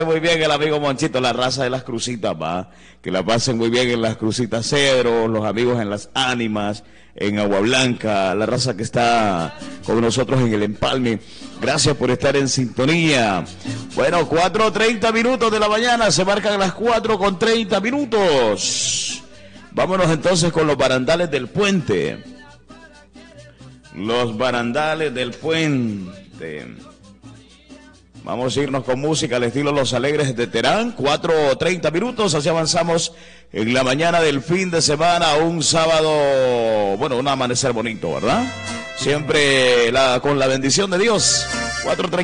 Muy bien el amigo Monchito, la raza de las crucitas, va. Que la pasen muy bien en las crucitas Cedro, los amigos en las Ánimas, en Agua Blanca, la raza que está con nosotros en el Empalme. Gracias por estar en sintonía. Bueno, 4:30 minutos de la mañana, se marcan las 4:30. Vámonos entonces con los barandales del puente. Los barandales del puente. Vamos a irnos con música al estilo Los Alegres de Terán, 4:30 minutos, así avanzamos en la mañana del fin de semana, un sábado, bueno, un amanecer bonito, ¿verdad? Siempre con la bendición de Dios, 4:30.